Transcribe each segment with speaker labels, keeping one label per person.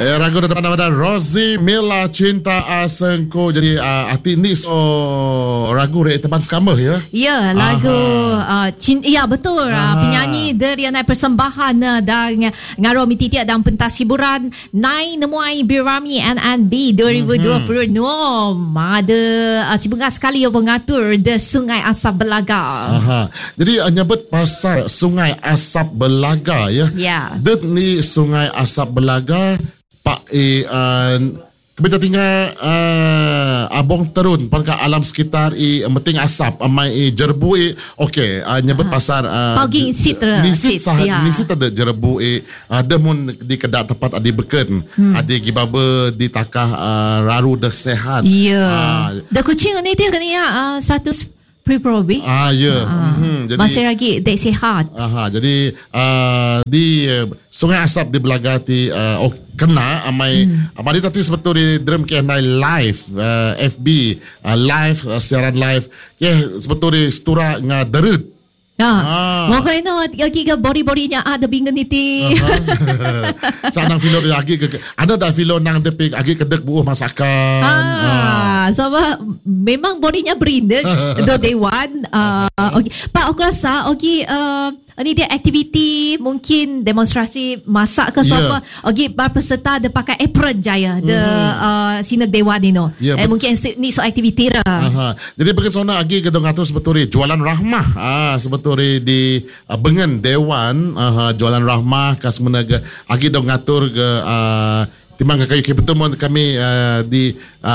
Speaker 1: Ragu pada Rosie Mila Cinta Asengko. Jadi arti ni ragu dari teman sekamah ya.
Speaker 2: Ya, lagu ya betul. Penyanyi dari persembahan dan ngaro mititia dan pentas hiburan Nai Nemuai Birami NNB 2020. Ada sibuk sekali yang mengatur The Sungai Asap Belaga.
Speaker 1: Jadi nyebut pasal Sungai Asap Belaga ya.
Speaker 2: Ya.
Speaker 1: Ni Sungai Asap Belaga Pak kita tinggal abong terun pada alam sekitar penting asap amai jerbu okey nyebut pasar
Speaker 2: nisit
Speaker 1: ada jerbu ada mun di kedak tempat ada beken ada gibaba di takah raru dah sehat
Speaker 2: dah kucing ni dia kena 100 pre-probi.
Speaker 1: Jadi
Speaker 2: masih lagi dek sihat.
Speaker 1: Jadi di Sungai Asap di Belagati kena amai amai tadi sebetulnya drum kena live FB live siaran live sebetulnya setura ngaderut.
Speaker 2: Moga ino lagi ke body-bodynya ada bingan iti.
Speaker 1: Sanang filo lagi ada dah filo nang depik lagi kedek buah masakan.
Speaker 2: Sebab memang bodinya berindek do day one. Okay. Pak aku rasa ini dia aktiviti mungkin demonstrasi masak ke apa. Berpeserta ada pakai apron jaya de sinak dewan ini. Mungkin ni so aktiviti lah.
Speaker 1: Jadi bagaimana lagi kita ngatur sebetulnya jualan rahmah sebetulnya di bengen dewan jualan rahmah kas menaga lagi dong ngatur ke timbang kayu betul kami di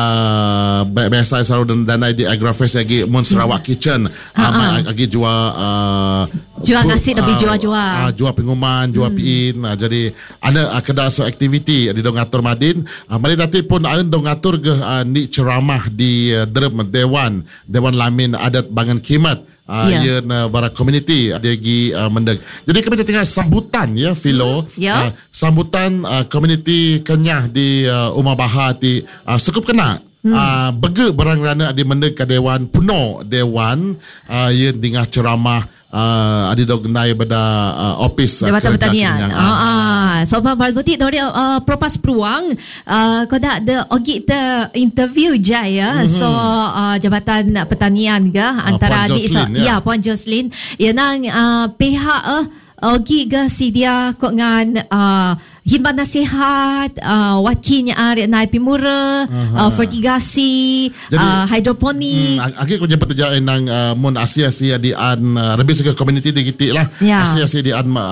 Speaker 1: biasa selalu danai di Agrofest lagi Mon Sarawak Kitchen lagi jual
Speaker 2: nasi lebih
Speaker 1: jual pengumuman jual piin jadi ada kedai so aktiviti di dong ngatur Madin mari nanti pun ada dong ngatur ke ni ceramah di dewan lamin adat Bangan Kimat ia bara community ada lagi mendek. Jadi kami tengah sambutan ya Philo. Sambutan community Kenyah di Umar Bahati cukup kena. Bege barang rana di mendek ke dewan puno dewan ia dengar ceramah ada dognai pada office
Speaker 2: Jabatan Pertanian. So berarti dari propas peluang kada ada ogi te interview jaya so Jabatan Pertanian ga antara di Puan Jocelyn nang pihak ogi ga sidia kok ngan himbauan nasihat wakilnya naik pimura fertigasi hidroponik
Speaker 1: akhir kau jemput kerja nang mon Asia di lebih sekali community di kita lah Asia di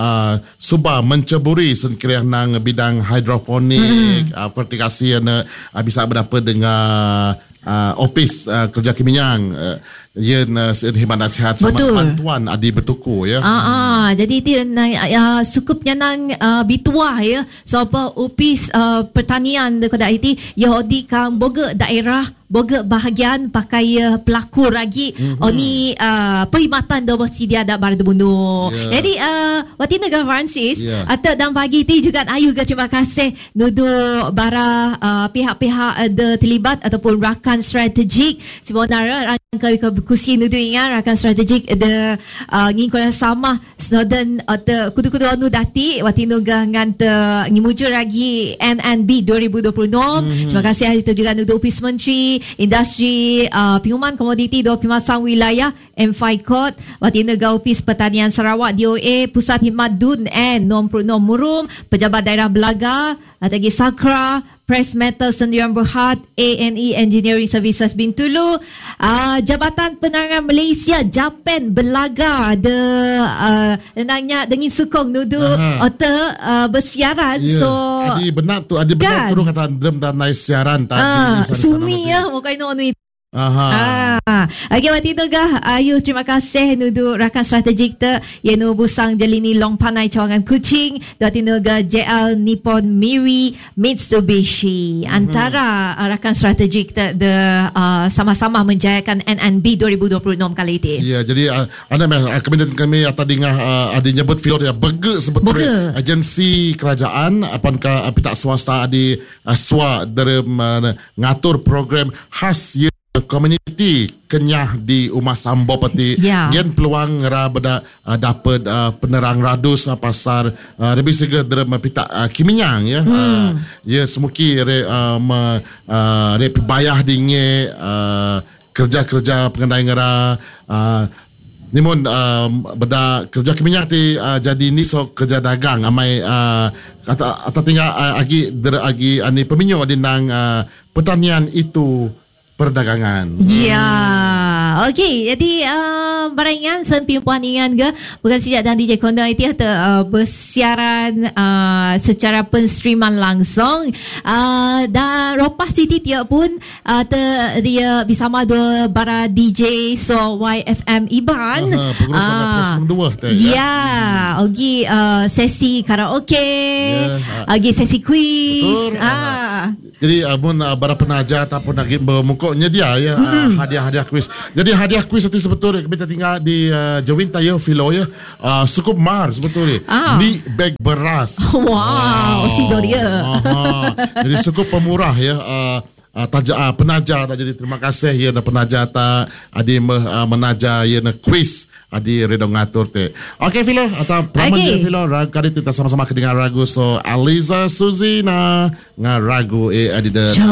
Speaker 1: suba menceburi sekiranya nang bidang hidroponik fertigasi bisa berapa dengan office kerja kiminyang himbauan nasihat sama bantuan adi bertuku ya.
Speaker 2: Jadi dia sukupnya nang bituah ya. So apa office pertanian dekat itu Yahudi kang boga daerah boga bahagian pakai pelaku lagi oni perkhidmatan do bosi dia ada bar bunuh. Jadi wati negara Francis atau dan pagi itu juga ayu terima kasih nudu bara pihak-pihak ada terlibat ataupun rakan strategik sebenarnya rakan kusi nudu ingat rakan strategik ada ngin sama Snowden atau kudu-kudu anu dati wati nuga ngant ngimujur lagi NNB 2026. Terima kasih itu juga nudu Office Menteri Industri Pengumuman Komoditi dan Pemasaran Wilayah MFICOT wati negara Office Pertanian Sarawak DOA Pusat Khidmat Dun and Nom Murum Pejabat Daerah Belaga lagi Sakra Press Metal Sendirian Berhad ANE Engineering Services Bintulu Jabatan Penerangan Malaysia Japan Belaga nanya dengan sukong nudu atau bersiaran so
Speaker 1: ada benar tu ada benar turun kata drum dan naik siaran tadi
Speaker 2: sumi ya mokai no ni okay, waktu itu ayu terima kasih nudu rakan strategik te yenu busang jelini long panai cawangan kucing waktu itu JL Nippon Miri Mitsubishi antara rakan strategik te sama-sama menjayakan NNB 2026 kali ini.
Speaker 1: Ya, jadi kami atas dengar ada nyebut film ya bege sebetulnya agensi kerajaan apakah pihak swasta ada swa dalam ngatur program khas community Kenyah di Umah Sambo peti yen peluang ngera beda dapat penerang radus pasar lebih segera derma pita Kiminyang ya. Ya semuki re bayah dinge kerja-kerja pengendai ngera nimun beda kerja Kiminyang ti jadi ni so kerja dagang amai kata tinggal agi ani peminyo dinang pertanian itu perdagangan.
Speaker 2: Ya, okey. Jadi barangan sempiuan ingan ke bukan sejak dan DJ Kondang itu bersiaran secara penstreaman langsung dan Ropas City tiap pun dia bersama dua bara DJ so YFM Iban.
Speaker 1: Pengurusan plus 2
Speaker 2: ya. Okey, sesi karaoke, okey sesi quiz.
Speaker 1: Jadi mun bara penaja ataupun lagi bermukanya dia ya hadiah-hadiah kuis. Jadi hadiah kuis itu sebetulnya kita tinggal di Jawinta ya Filo ya cukup mahal sebetulnya. Ni beg beras.
Speaker 2: Wow, sido dia.
Speaker 1: Jadi cukup pemurah ya. Penaja jadi terima kasih ya na penaja ta adi menaja ya na kuis adi redo ngatur te. Okey Filo atau praman dia Filo kali kita sama-sama kedengar ragu so Aliza Suzina ngaragu adi